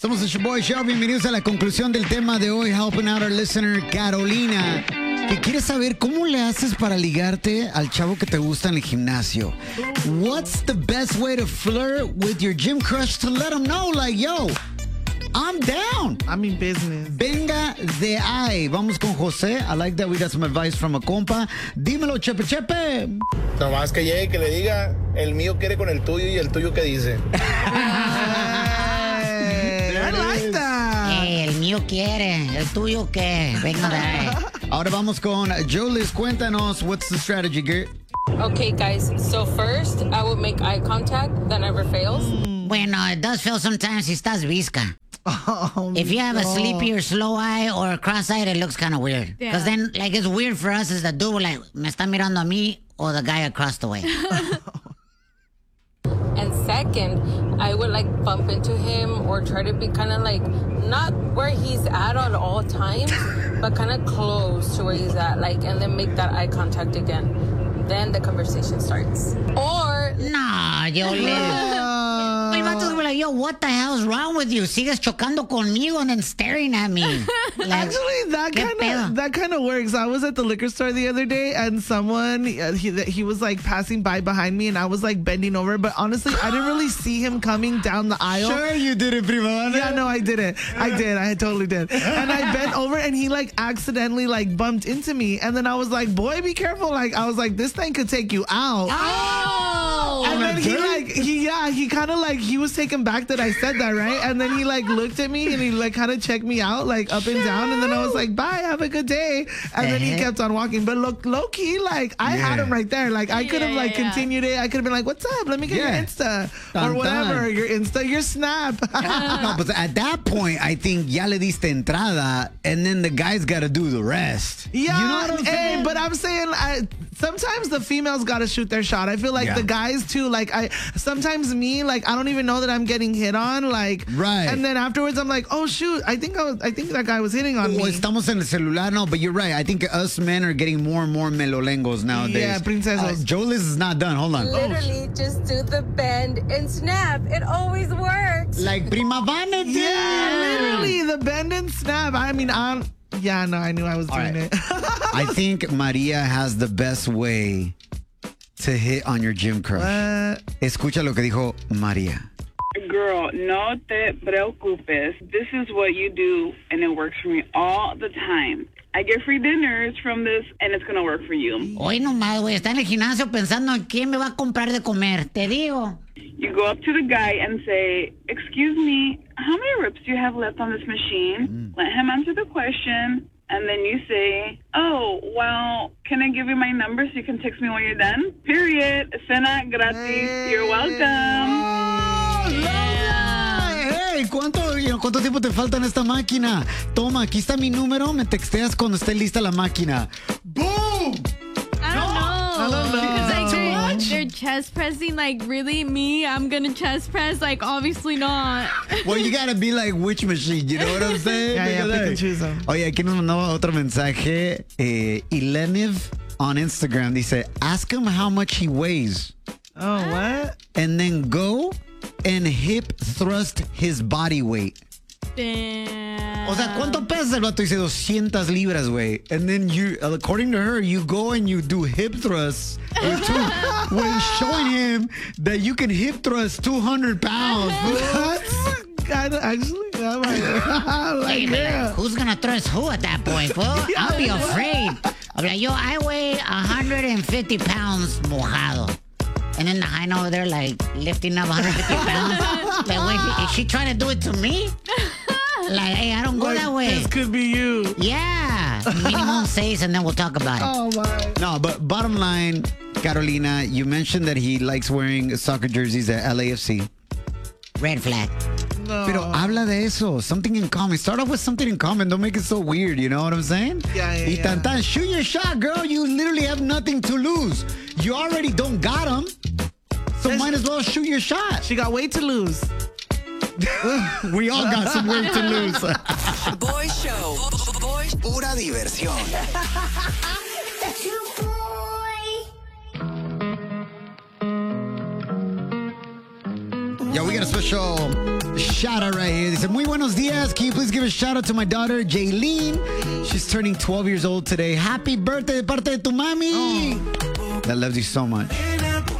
Somos el Show Boy Show. Bienvenidos a la conclusión del tema de hoy. Helping out our listener, Carolina, que quiere saber cómo le haces para ligarte al chavo que te gusta en el gimnasio. What's the best way to flirt with your gym crush to let him know, like, yo, I'm down. I'm in business. Venga de ahí. Vamos con José. I like that we got some advice from a compa. Dímelo, Chepe Chepe. Nomás que llegue y que le diga, el mío quiere con el tuyo y el tuyo que dice. I like that. El mío quiere, el tuyo qué. Venga de ahí. Ahora vamos con Jolis. Cuéntanos, what's the strategy, girl? Okay, guys. So first, I would make eye contact. That never fails. Bueno, it does fail sometimes si estás visca. If you have a sleepy or slow eye or cross-eyed, it looks kind of weird. Because then, like, it's weird for us as the dude, like, me está mirando a mí or the guy across the way. And second, I would like bump into him or try to be kind of like not where he's at all times, but kind of close to where he's at, like, and then make that eye contact again. Then the conversation starts. Or No, yo le... El vato es like, yo, what the hell's wrong with you? Sigues chocando conmigo and then staring at me. Like, Actually, that kind of works. I was at the liquor store the other day, and someone he was like passing by behind me, and I was like bending over. But honestly, I didn't really see him coming down the aisle. Sure, you did it, prima. Yeah, no, I didn't. I totally did. And I bent over, and he like accidentally like bumped into me, and then I was like, boy, be careful. Like I was like, this thing could take you out. oh! And then he kind of like, he was taken back that I said that, right? And then he like looked at me and he like kind of checked me out like up and down. And then I was like, bye, have a good day. And then he kept on walking. But low key, like I had him right there. Like I could have like continued it. I could have been like, what's up? Let me get your Insta or whatever. Your Insta, your Snap. No, but at that point, I think ya le diste entrada, and then the guy's got to do the rest. Yeah, you know what I'm saying? But I'm saying sometimes the females got to shoot their shot. I feel like the guys too. Like sometimes me, like I don't even know that I'm getting hit on. Like right, and then afterwards I'm like, oh shoot, I think that guy was hitting on me. Estamos en el celular, no, but you're right. I think us men are getting more and more melolengos nowadays. Yeah, princesos. Jolis is not done. Hold on. literally just do the bend and snap. It always works. Like Prima Vanity. Yeah, literally the bend and snap. I mean, I knew I was doing it. I think Maria has the best way to hit on your gym crush. Escucha lo que dijo Maria. Girl, no te preocupes. This is what you do, and it works for me all the time. I get free dinners from this, and it's going to work for you. Hoy nomás, güey, está en el gimnasio pensando en quién me va a comprar de comer. Te digo. You go up to the guy and say, excuse me, how many reps do you have left on this machine? Let him answer the question. And then you say, oh, well, can I give you my number so you can text me when you're done? Period. Cena gratis. You're welcome. Hey, ¿cuánto tiempo te falta en esta máquina? Toma, aquí está mi número. Me texteas cuando esté lista la máquina. ¡Boom! I don't know. It's like they're chest pressing, like, really? Me? I'm gonna chest press? Like, obviously not. Well, you gotta be like which machine, you know what I'm saying? Yeah, pick and choose them. Oye, aquí nos mandó otro mensaje. Eleniv on Instagram dice, ask him how much he weighs. Oh, what? And then go and hip thrust his body weight. Damn. O sea, ¿cuánto pesa el vato? Dice 200 libras, güey. And then you, according to her, you go and you do hip thrusts when showing him that you can hip thrust 200 pounds. What? Kind of, actually. Hey, man, who's gonna thrust who at that point, fool? I'll be afraid. I'll be like, yo, I weigh 150 pounds mojado. And then the hyena over there, like, lifting up 150 pounds. Like, wait, is she trying to do it to me? Like, hey, I don't go that way. This could be you. Yeah. Minimum 6, and then we'll talk about it. Oh, my. No, but bottom line, Carolina, you mentioned that he likes wearing soccer jerseys at LAFC. Red flag. No. Pero habla de eso. Something in common. Start off with something in common. Don't make it so weird. You know what I'm saying? Yeah. Y tan tan. Shoot your shot, girl. You literally have nothing to lose. You already don't got him. So might as well shoot your shot. She got weight to lose. We all got some weight to lose. Boy Show. Pura diversión. Yeah, we got a special shout out right here. They said, muy buenos dias. Can you please give a shout out to my daughter, Jaylene? She's turning 12 years old today. Happy birthday de parte de tu mami. That loves you so much.